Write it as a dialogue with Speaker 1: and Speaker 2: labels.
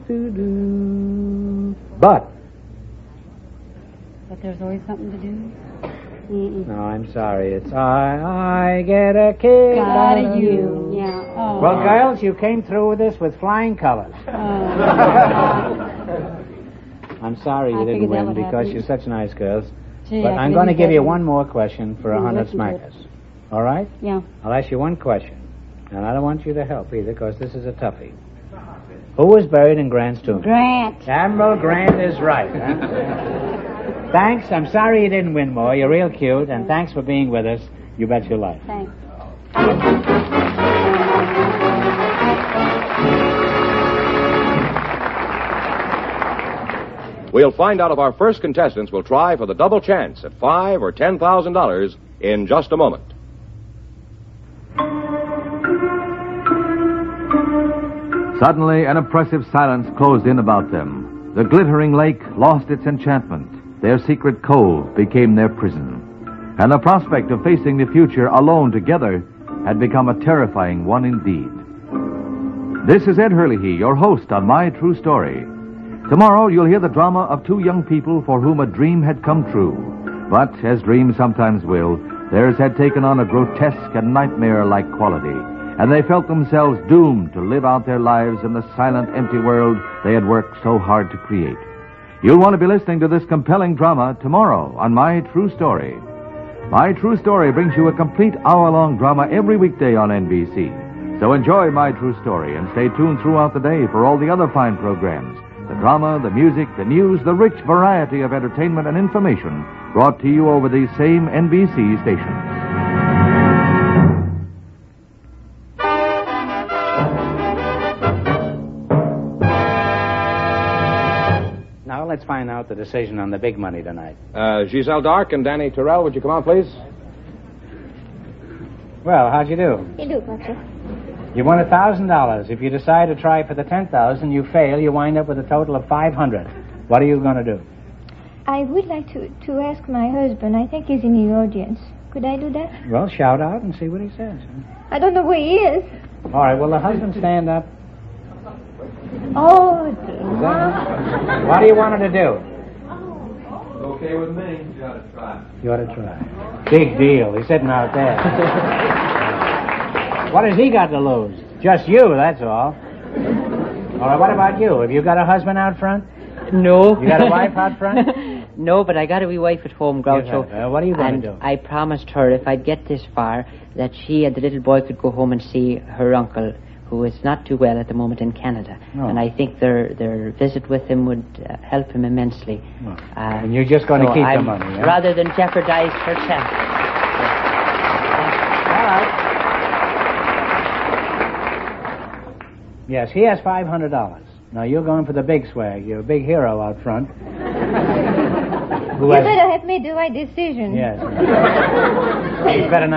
Speaker 1: But
Speaker 2: there's always something to do.
Speaker 1: No, I'm sorry. It's I get a kick out of you.
Speaker 2: Yeah. Oh.
Speaker 1: Well, girls, you came through with this with flying colors. I'm sorry you didn't win because you're such nice girls.
Speaker 2: Gee,
Speaker 1: but I'm going to give you one more question for 100 smackers. All right?
Speaker 2: Yeah.
Speaker 1: I'll ask you one question. And I don't want you to help either because this is a toughie. Who was buried in Grant's tomb?
Speaker 2: Grant.
Speaker 1: Admiral Grant is right. Huh? Thanks. I'm sorry you didn't win more. You're real cute. And thanks for being with us. You bet your life.
Speaker 2: Thanks.
Speaker 3: We'll find out if our first contestants will try for the double chance at $5,000 or $10,000 in just a moment.
Speaker 4: Suddenly, an oppressive silence closed in about them. The glittering lake lost its enchantment. Their secret cove became their prison. And the prospect of facing the future alone together had become a terrifying one indeed. This is Ed Hurley, your host on My True Story. Tomorrow, you'll hear the drama of two young people for whom a dream had come true. But, as dreams sometimes will, theirs had taken on a grotesque and nightmare-like quality, and they felt themselves doomed to live out their lives in the silent, empty world they had worked so hard to create. You'll want to be listening to this compelling drama tomorrow on My True Story. My True Story brings you a complete hour-long drama every weekday on NBC. So enjoy My True Story and stay tuned throughout the day for all the other fine programs. The drama, the music, the news, the rich variety of entertainment and information brought to you over these same NBC stations.
Speaker 1: Now let's find out the decision on the big money tonight.
Speaker 3: Giselle Dark and Danny Terrell, would you come on, please?
Speaker 1: Well, how'd you do?
Speaker 5: You do, Patrick.
Speaker 1: You won $1,000. If you decide to try for the 10,000, you fail. You wind up with a total of 500. What are you going to do?
Speaker 5: I would like to ask my husband. I think he's in the audience. Could I do that?
Speaker 1: Well, shout out and see what he says.
Speaker 5: I don't know where he is.
Speaker 1: All right, will the husband stand up?
Speaker 5: Oh,
Speaker 1: What do you want her to do?
Speaker 6: It's okay with me. You ought to try.
Speaker 1: You ought to try. Big deal. He's sitting out there. What has he got to lose? Just you, that's all. All right, what about you? Have you got a husband out front?
Speaker 7: No.
Speaker 1: You got a wife out front?
Speaker 7: No, but I got a wee wife at home, Groucho.
Speaker 1: What are you going
Speaker 7: and
Speaker 1: to do?
Speaker 7: I promised her if I'd get this far that she and the little boy could go home and see her uncle, who is not too well at the moment in Canada.
Speaker 1: Oh.
Speaker 7: And I think their visit with him would help him immensely.
Speaker 1: Oh. And you're just going to keep the money, yeah?
Speaker 7: Rather than jeopardize herself.
Speaker 1: All right. Yes, he has $500. Now, you're going for the big swag. You're a big hero out front.
Speaker 5: You better have made the right decision.
Speaker 1: Yes. You better not.